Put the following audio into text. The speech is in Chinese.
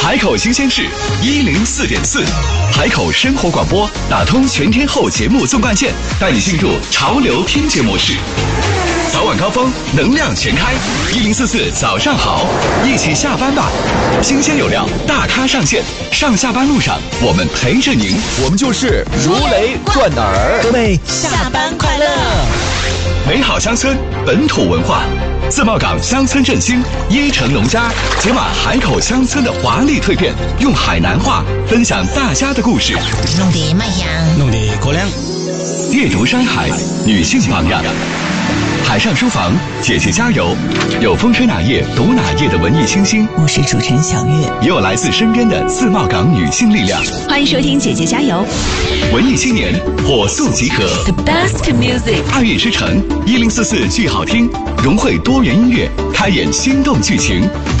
海口新鲜事104.4，海口生活广播打通全天候节目纵贯线，带你进入潮流听觉模式。早晚高峰，能量全开，1044早上好，一起下班吧。新鲜有料，大咖上线，上下班路上我们陪着您， 我们就是如雷贯耳。 各位下班快乐！ 美好乡村，本土文化。自贸港乡村振兴，椰城农家解码海口乡村的华丽蜕变，用海南话分享大家的故事。 弄得麦香， 弄得口粮。 阅读山海，女性榜样。海上书房，姐姐加油！有风吹哪页读哪页的文艺清新， 我是主持人小月， 也有来自身边的自贸港女性力量。 欢迎收听姐姐加油！ 文艺青年火速集合 ，The best music， 爱乐之城1044剧好听，融汇多元音乐，开演心动剧情。